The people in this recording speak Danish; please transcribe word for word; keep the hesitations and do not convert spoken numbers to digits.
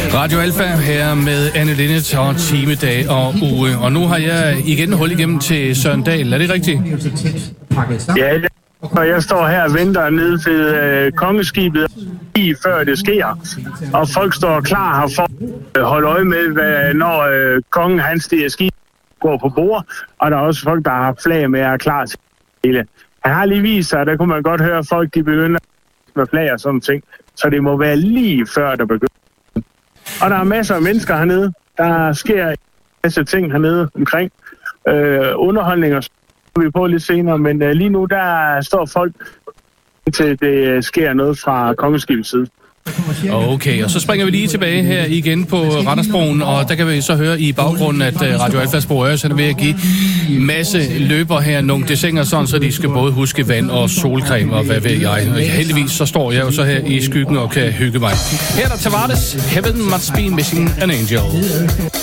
Radio Alfa her med Anne Linnet og time, dag og uge. Og nu har jeg igen hul igennem til Søren Dahl. Er det rigtigt? Ja, det og jeg står her og venter nede ved øh, kongeskibet lige før det sker. Og folk står klar her for at holde øje med, hvad, når øh, kongen han stiger skib går på bord. Og der er også folk, der har flag med og er klar til hele. Han har lige vist sig, der kunne man godt høre folk, de begynder med flag og sådan ting. Så det må være lige før, der begynder. Og der er masser af mennesker hernede. Der sker en masse ting hernede omkring. Øh, underholdninger skal vi på lidt senere, men øh, lige nu der står folk til det sker noget fra kongeskibets side. Okay, og så springer vi lige tilbage her igen på Randersbroen, og der kan vi så høre i baggrunden, at Radio Alfas Borøs er ved at give masse løber her nogle desinger, sådan, så de skal både huske vand og solcreme og hvad ved jeg. Og heldigvis så står jeg jo så her i skyggen og kan hygge mig. Her er der Tavares, Heaven Must Be Missing an Angel.